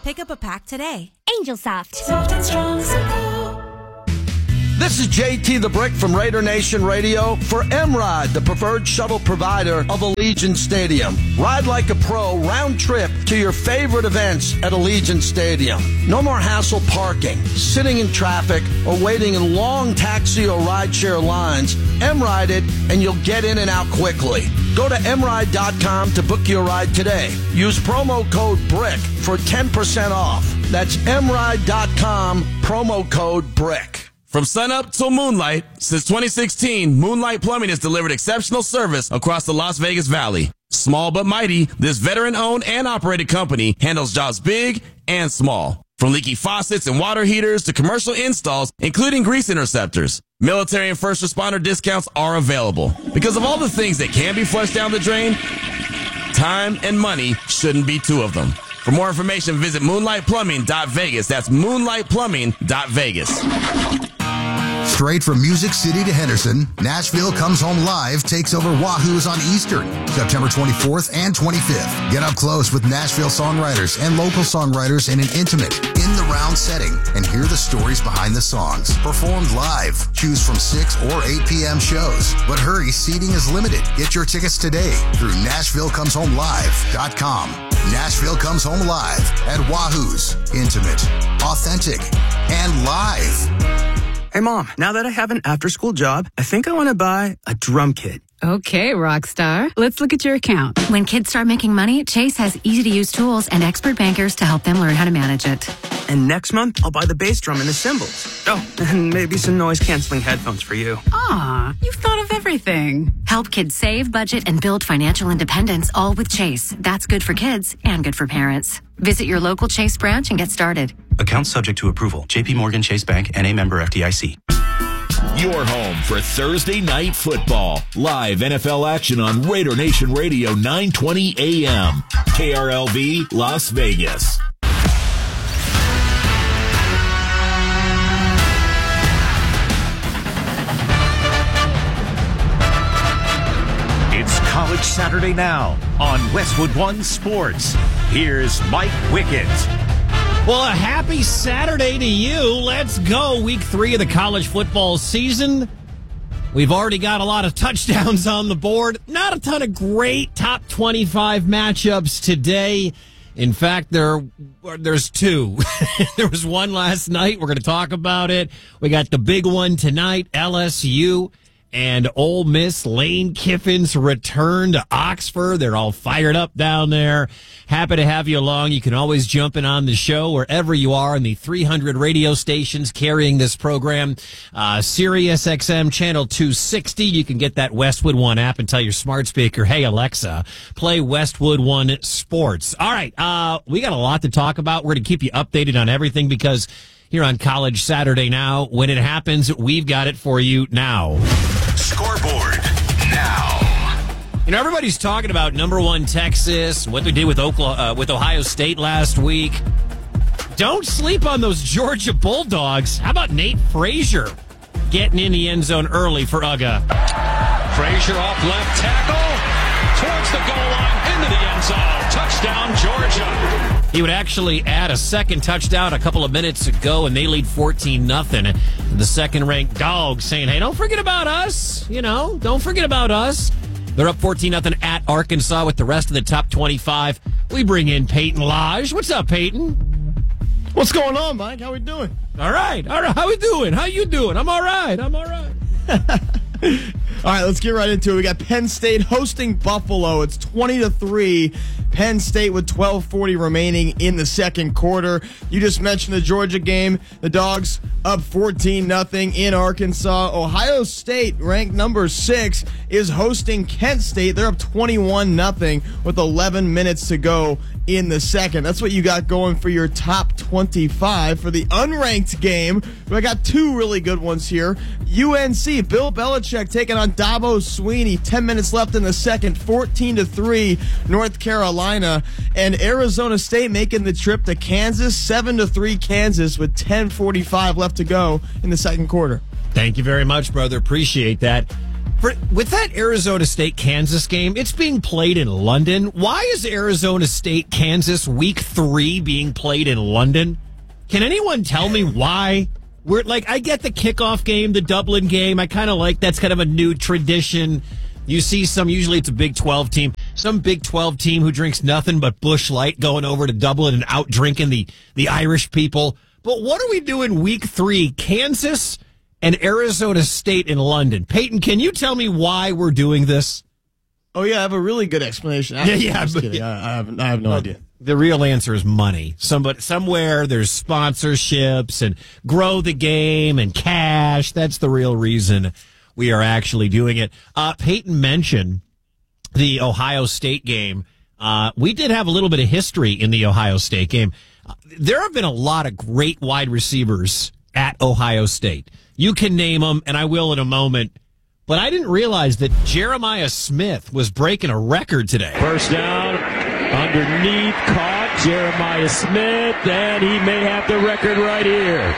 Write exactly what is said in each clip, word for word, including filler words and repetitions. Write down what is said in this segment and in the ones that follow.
Pick up a pack today. Angel Soft. Soft and strong supple. This is J T the Brick from Raider Nation Radio for M-Ride, the preferred shuttle provider of Allegiant Stadium. Ride like a pro round trip to your favorite events at Allegiant Stadium. No more hassle parking, sitting in traffic, or waiting in long taxi or rideshare lines. M-Ride it, and you'll get in and out quickly. Go to M ride dot com to book your ride today. Use promo code BRICK for ten percent off. That's M ride dot com, promo code BRICK. From sunup till moonlight, since twenty sixteen, Moonlight Plumbing has delivered exceptional service across the Las Vegas Valley. Small but mighty, this veteran-owned and operated company handles jobs big and small. From leaky faucets and water heaters to commercial installs, including grease interceptors. Military and first responder discounts are available. Because of all the things that can be flushed down the drain, time and money shouldn't be two of them. For more information, visit moonlight plumbing dot vegas. That's moonlight plumbing dot vegas. Straight from Music City to Henderson, Nashville Comes Home Live takes over Wahoo's on Eastern, September twenty-fourth and twenty-fifth. Get up close with Nashville songwriters and local songwriters in an intimate, in-the-round setting and hear the stories behind the songs. Performed live. Choose from six or eight p.m. shows. But hurry, seating is limited. Get your tickets today through nashville comes home live dot com. Nashville Comes Home Live at Wahoo's. Intimate, authentic, and live. Hey, Mom, now that I have an after-school job, I think I want to buy a drum kit. Okay, Rockstar. Let's look at your account. When kids start making money, Chase has easy-to-use tools and expert bankers to help them learn how to manage it. And next month, I'll buy the bass drum and the cymbals. Oh, and maybe some noise-canceling headphones for you. Aw, you've thought of everything. Help kids save, budget, and build financial independence, all with Chase. That's good for kids and good for parents. Visit your local Chase branch and get started. Account subject to approval. J P Morgan Chase Bank, N A member F D I C. Your home for Thursday Night Football. Live N F L action on Raider Nation Radio, nine twenty A M. K R L V, Las Vegas. It's College Saturday now on Westwood One Sports. Here's Mike Wickett. Well, a happy Saturday to you. Let's go. Week three of the college football season. We've already got a lot of touchdowns on the board. Not a ton of great top twenty-five matchups today. In fact, there there's two. There was one last night. We're going to talk about it. We got the big one tonight, L S U and Ole Miss. Lane Kiffin's return to Oxford. They're all fired up down there. Happy to have you along. You can always jump in on the show wherever you are in the three hundred radio stations carrying this program. Uh, Sirius X M channel two sixty. You can get that Westwood One app and tell your smart speaker, hey, Alexa, play Westwood One Sports. All right. Uh, we got a lot to talk about. We're going to keep you updated on everything because here on College Saturday Now, when it happens, we've got it for you now. Scoreboard now. You know, everybody's talking about number one Texas, what they did with Oklahoma, uh, with Ohio State last week. Don't sleep on those Georgia Bulldogs. How about Nate Frazier getting in the end zone early for U G A? Frazier off left tackle towards the goal line into the end zone. Touchdown, Georgia. He would actually add a second touchdown a couple of minutes ago, and they lead fourteen nothing. The second-ranked Dogs saying, hey, don't forget about us. You know, don't forget about us. They're up fourteen nothing at Arkansas with the rest of the top twenty-five. We bring in Peyton Lodge. What's up, Peyton? What's going on, Mike? How we doing? All right. All right. How we doing? How you doing? I'm all right. I'm all right. All right, let's get right into it. We got Penn State hosting Buffalo. It's twenty to three. Penn State with twelve forty remaining in the second quarter. You just mentioned the Georgia game. The Dogs up fourteen nothing in Arkansas. Ohio State, ranked number six, is hosting Kent State. They're up twenty-one nothing with eleven minutes to go in the second. That's what you got going for your top twenty-five. For the unranked game, we got two really good ones here. U N C, Bill Belichick taking on Dabo Swinney. ten minutes left in the second, fourteen to three, North Carolina. And Arizona State making the trip to Kansas, seven to three Kansas with ten forty-five left to go in the second quarter. Thank you very much, brother. Appreciate that. For, with that Arizona State-Kansas game, it's being played in London. Why is Arizona State-Kansas week three being played in London? Can anyone tell me why? We're like, I get the kickoff game, the Dublin game. I kind of like that's kind of a new tradition. You see some, usually it's a Big twelve team, some Big twelve team who drinks nothing but Busch Light going over to Dublin and out drinking the, the Irish people. But what are we doing week three? Kansas and Arizona State in London. Peyton, can you tell me why we're doing this? Oh, yeah, I have a really good explanation. Yeah, yeah. I'm just kidding. I, I, have, I have no well, idea. The real answer is money. Somebody, somewhere there's sponsorships and grow the game and cash. That's the real reason we are actually doing it. Uh, Peyton mentioned the Ohio State game. Uh, we did have a little bit of history in the Ohio State game. Uh, there have been a lot of great wide receivers at Ohio State. You can name them, and I will in a moment. But I didn't realize that Jeremiah Smith was breaking a record today. First down, underneath, caught Jeremiah Smith, and he may have the record right here.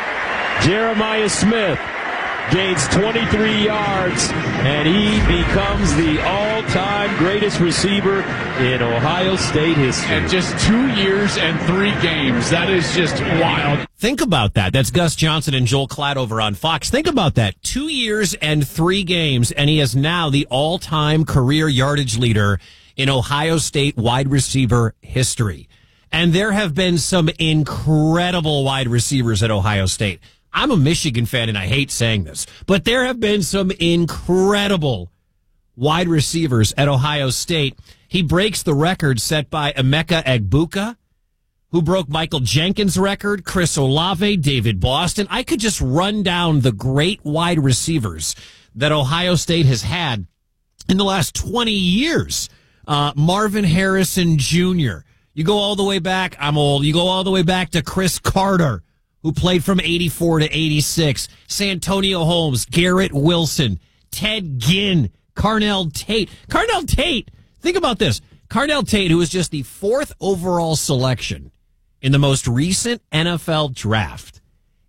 Jeremiah Smith gains twenty-three yards, and he becomes the all-time greatest receiver in Ohio State history. And just two years and three games. That is just wild. Think about that. That's Gus Johnson and Joel Klatt over on Fox. Think about that. Two years and three games, and he is now the all-time career yardage leader in Ohio State wide receiver history. And there have been some incredible wide receivers at Ohio State. I'm a Michigan fan, and I hate saying this, but there have been some incredible wide receivers at Ohio State. He breaks the record set by Emeka Egbuka, who broke Michael Jenkins' record, Chris Olave, David Boston. I could just run down the great wide receivers that Ohio State has had in the last twenty years. Uh, Marvin Harrison Junior You go all the way back. I'm old. You go all the way back to Chris Carter, who played from eighty-four to eighty-six. Santonio Holmes, Garrett Wilson, Ted Ginn, Carnell Tate. Carnell Tate, think about this. Carnell Tate, who was just the fourth overall selection in the most recent N F L draft,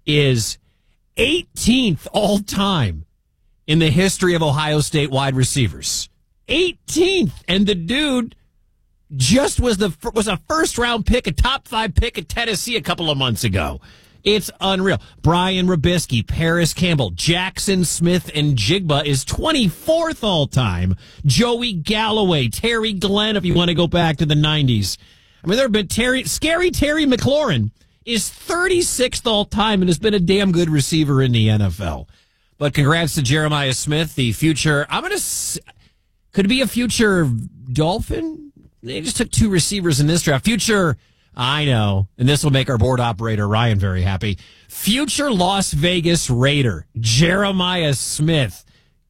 is eighteenth all-time in the history of Ohio State wide receivers. eighteenth. And the dude just was the was a first-round pick, a top-five pick at Tennessee a couple of months ago. It's unreal. Brian Robisky, Paris Campbell, Jackson Smith, and Jigba is twenty-fourth all-time. Joey Galloway, Terry Glenn, if you want to go back to the nineties. I mean, there have been Terry, scary Terry McLaurin is thirty-sixth all-time and has been a damn good receiver in the N F L. But congrats to Jeremiah Smith, the future, I'm going to, could it be a future Dolphin? They just took two receivers in this draft. Future, I know, and this will make our board operator Ryan very happy. Future Las Vegas Raider, Jeremiah Smith.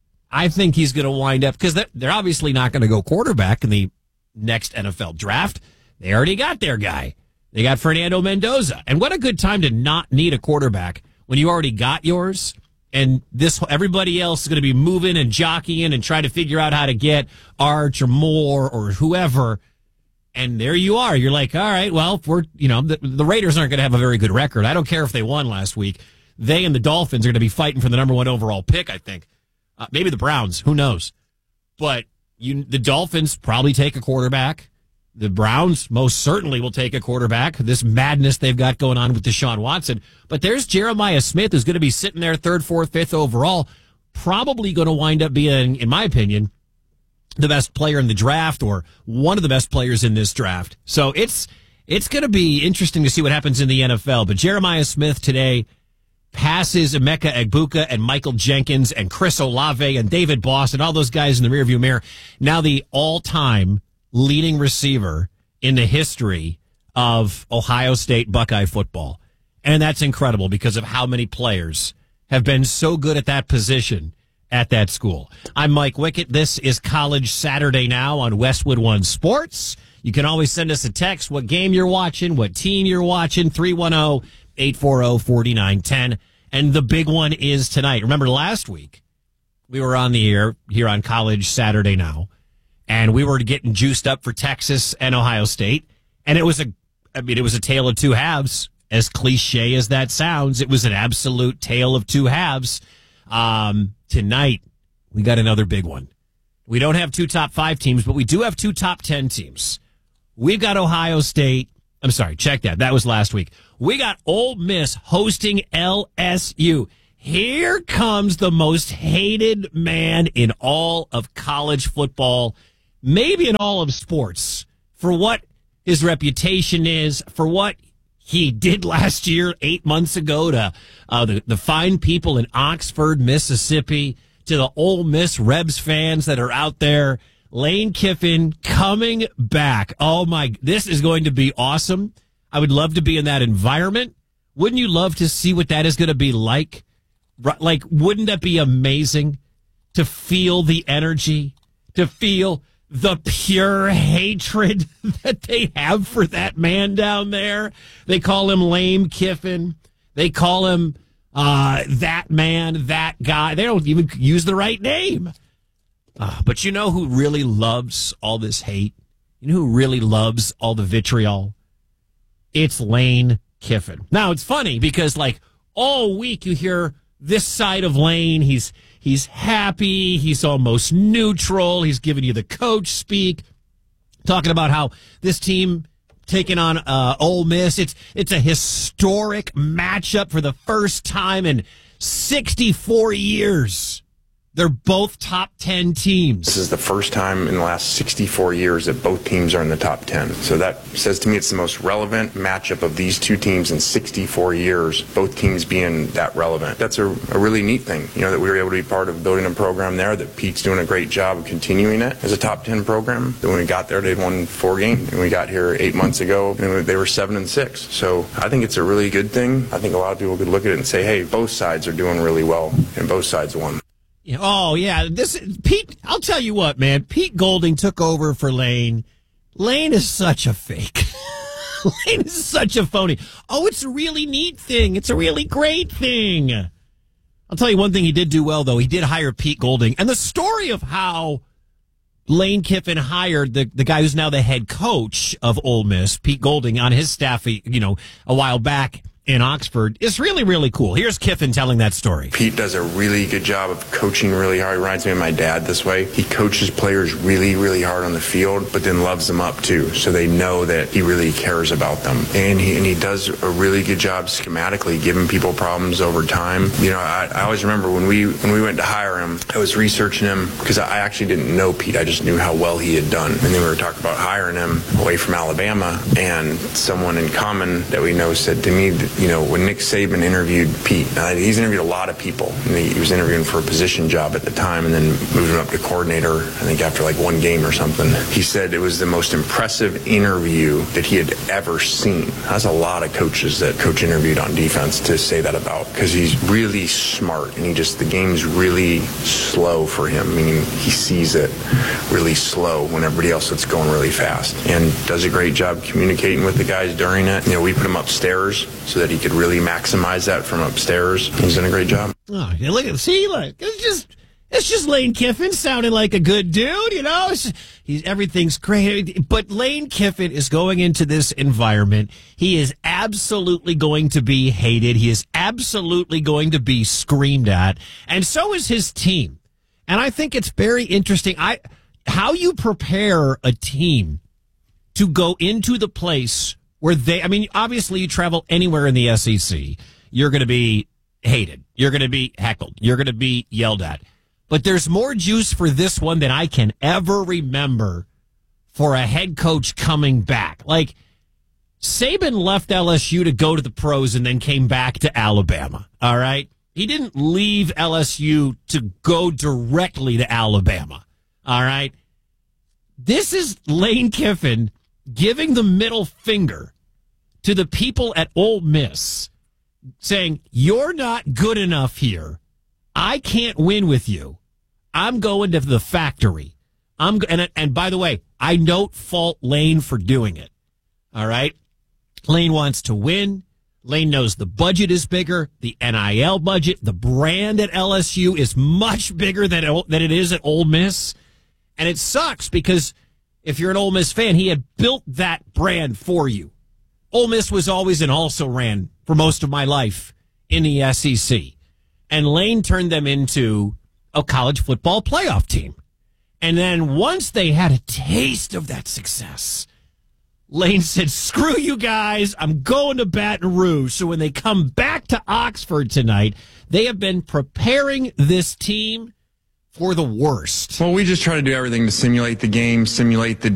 I think he's going to wind up, because they're obviously not going to go quarterback in the next N F L draft. They already got their guy. They got Fernando Mendoza. And what a good time to not need a quarterback when you already got yours. And this, everybody else is going to be moving and jockeying and trying to figure out how to get Arch or Moore or whoever. And there you are. You're like, all right, well, if we're, you know, the, the Raiders aren't going to have a very good record. I don't care if they won last week. They and the Dolphins are going to be fighting for the number one overall pick, I think. Uh, maybe the Browns. Who knows? But you, the Dolphins probably take a quarterback. The Browns most certainly will take a quarterback. This madness they've got going on with Deshaun Watson. But there's Jeremiah Smith, who's going to be sitting there third, fourth, fifth overall. Probably going to wind up being, in my opinion, the best player in the draft, or one of the best players in this draft. So it's it's going to be interesting to see what happens in the N F L. But Jeremiah Smith today passes Emeka Egbuka and Michael Jenkins and Chris Olave and David Boston, all those guys in the rearview mirror. Now the all-time leading receiver in the history of Ohio State Buckeye football. And that's incredible because of how many players have been so good at that position at that school. I'm Mike Wickett. This is College Saturday Now on Westwood One Sports. You can always send us a text, what game you're watching, what team you're watching, three one zero, eight four zero, four nine one zero. And the big one is tonight. Remember last week, we were on the air here on College Saturday Now, and we were getting juiced up for Texas and Ohio State. And it was a, I mean, it was a tale of two halves. As cliche as that sounds, it was an absolute tale of two halves. Um, tonight, we got another big one. We don't have two top five teams, but we do have two top ten teams. We've got Ohio State. I'm sorry, check that. That was last week. We got Ole Miss hosting L S U. Here comes the most hated man in all of college football, maybe in all of sports, for what his reputation is, for what he did last year, eight months ago, to uh, the, the fine people in Oxford, Mississippi, to the Ole Miss Rebs fans that are out there. Lane Kiffin coming back. Oh, my, this is going to be awesome. I would love to be in that environment. Wouldn't you love to see what that is going to be like? Like, wouldn't that be amazing to feel the energy, to feel the pure hatred that they have for that man down there? They call him Lame Kiffin. They call him uh, that man, that guy. They don't even use the right name. Uh, but you know who really loves all this hate? You know who really loves all the vitriol? It's Lane Kiffin. Now, it's funny because, like, all week you hear this side of Lane. He's he's happy. He's almost neutral. He's giving you the coach speak, talking about how this team taking on uh, Ole Miss. It's it's a historic matchup for the first time in sixty-four years. They're both top ten teams. This is the first time in the last sixty-four years that both teams are in the top ten. So that says to me it's the most relevant matchup of these two teams in sixty-four years, both teams being that relevant. That's a, a really neat thing, you know, that we were able to be part of building a program there, that Pete's doing a great job of continuing it as a top ten program. That when we got there, they'd won four games. And we got here eight months ago, and they were seven and six. So I think it's a really good thing. I think a lot of people could look at it and say, hey, both sides are doing really well, and both sides won. Oh, yeah. This Pete, I'll tell you what, man. Pete Golding took over for Lane. Lane is such a fake. Lane is such a phony. Oh, it's a really neat thing. It's a really great thing. I'll tell you one thing he did do well, though. He did hire Pete Golding. And the story of how Lane Kiffin hired the, the guy who's now the head coach of Ole Miss, Pete Golding, on his staff, you know, a while back in Oxford is really, really cool. Here's Kiffin telling that story. Pete does a really good job of coaching really hard. He reminds me of my dad this way. He coaches players really, really hard on the field, but then loves them up too, so they know that he really cares about them. And he and he does a really good job schematically giving people problems over time. You know, I, I always remember when we when we went to hire him, I was researching him because I actually didn't know Pete. I just knew how well he had done. And then we were talking about hiring him away from Alabama, and someone in common that we know said to me that, you know, when Nick Saban interviewed Pete, uh, he's interviewed a lot of people. And he, he was interviewing for a position job at the time and then moved him up to coordinator, I think after like one game or something. He said it was the most impressive interview that he had ever seen. That's a lot of coaches that coach interviewed on defense to say that about, because he's really smart and he just, the game's really slow for him, meaning he sees it really slow when everybody else is going really fast, and does a great job communicating with the guys during it. You know, we put him upstairs so that he could really maximize that from upstairs. He's done a great job. Oh, look at see, look, it's just it's just Lane Kiffin sounding like a good dude, you know. It's, he's everything's great, but Lane Kiffin is going into this environment. He is absolutely going to be hated. He is absolutely going to be screamed at, and so is his team. And I think it's very interesting. I how you prepare a team to go into the place where they, I mean, obviously you travel anywhere in the S E C, you're going to be hated. You're going to be heckled. You're going to be yelled at. But there's more juice for this one than I can ever remember for a head coach coming back. Like, Saban left L S U to go to the pros and then came back to Alabama. All right? He didn't leave L S U to go directly to Alabama. All right? This is Lane Kiffin giving the middle finger to the people at Ole Miss, saying, you're not good enough here. I can't win with you. I'm going to the factory. I'm and, and by the way, I don't fault Lane for doing it. All right? Lane wants to win. Lane knows the budget is bigger, the N I L budget, the brand at L S U is much bigger than, than it is at Ole Miss. And it sucks because if you're an Ole Miss fan, he had built that brand for you. Ole Miss was always and also ran for most of my life in the S E C. And Lane turned them into a college football playoff team. And then once they had a taste of that success, Lane said, screw you guys, I'm going to Baton Rouge. So when they come back to Oxford tonight, they have been preparing this team for the worst. Well, we just try to do everything to simulate the game, simulate the